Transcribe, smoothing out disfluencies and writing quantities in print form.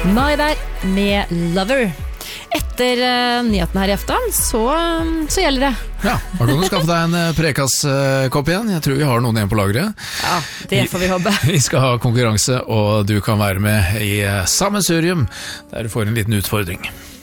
Mai der med Lover. Etter nyheten her i aften, så gjelder det. Ja, da kan du skaffe deg en Prekas-kopp igjen. Jeg tror vi har noen igjen på lageret. Ja, det får vi håpe. Vi skal ha konkurranse, og du kan være med i sammensurium, der du får en liten utfordring.